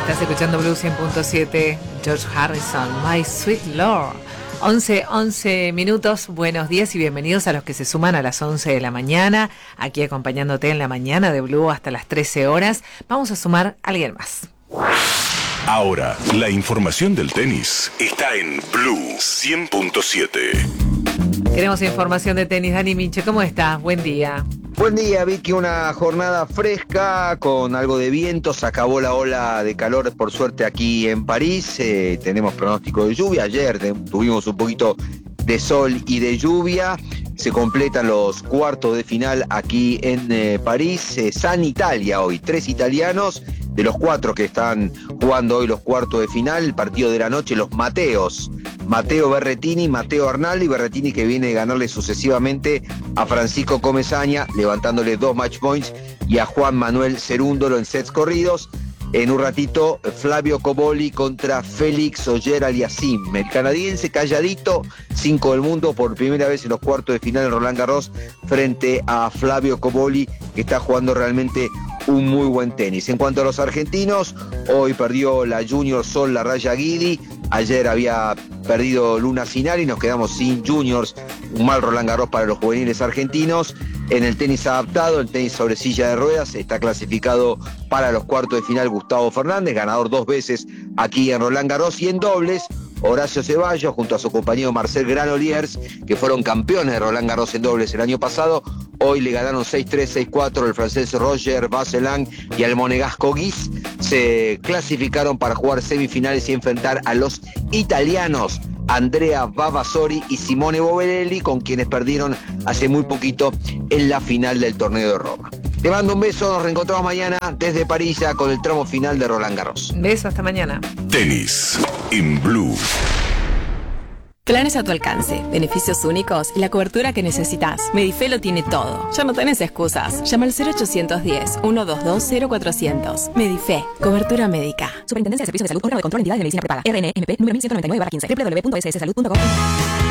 Estás escuchando Blue 100.7, George Harrison, My Sweet Lord. 11 minutos, buenos días y bienvenidos a los que se suman a las 11 de la mañana, aquí acompañándote en la mañana de Blue hasta las 13 horas. Vamos a sumar a alguien más. Ahora, la información del tenis está en Blue 100.7. Queremos información de tenis. Dani Minche, ¿cómo estás? Buen día. Buen día, Vicky. Una jornada fresca con algo de viento. Se acabó la ola de calor, por suerte, aquí en París. Tenemos pronóstico de lluvia. Ayer tuvimos un poquito de sol y de lluvia. Se completan los cuartos de final aquí en París. San Italia hoy. 3 italianos de los 4 que están jugando hoy los cuartos de final. El partido de la noche, los Mateos. Matteo Berrettini, Matteo Arnaldi. Berrettini que viene de ganarle sucesivamente a Francisco Comesaña, levantándole 2 match points, y a Juan Manuel Cerúndolo en sets corridos. En un ratito, Flavio Cobolli contra Félix Auger-Aliassime. El canadiense calladito, 5 del mundo, por primera vez en los cuartos de final en Roland Garros, frente a Flavio Cobolli, que está jugando realmente un muy buen tenis. En cuanto a los argentinos, hoy perdió la Junior Sol Larraya Guidi. Ayer había perdido Luna Sinari, nos quedamos sin juniors. Un mal Roland Garros para los juveniles argentinos. En el tenis adaptado, el tenis sobre silla de ruedas, está clasificado para los cuartos de final Gustavo Fernández, ganador 2 veces aquí en Roland Garros. Y en dobles, Horacio Ceballos junto a su compañero Marcel Granollers, que fueron campeones de Roland Garros en dobles el año pasado. Hoy le ganaron 6-3, 6-4 el francés Roger Vasselin y el monegasco Guis. Se clasificaron para jugar semifinales y enfrentar a los italianos Andrea Vavasori y Simone Bovelli, con quienes perdieron hace muy poquito en la final del torneo de Roma. Te mando un beso, nos reencontramos mañana desde París ya con el tramo final de Roland Garros. Un beso, hasta mañana. Tenis en Blue. Planes a tu alcance, beneficios únicos y la cobertura que necesitas. Medifé lo tiene todo. Ya no tenés excusas. Llama al 0810-122-0400. Medifé, cobertura médica. Superintendencia de Servicios de Salud, órgano de control, entidades de medicina prepaga. RNMP número 1199/15. www.sssalud.com.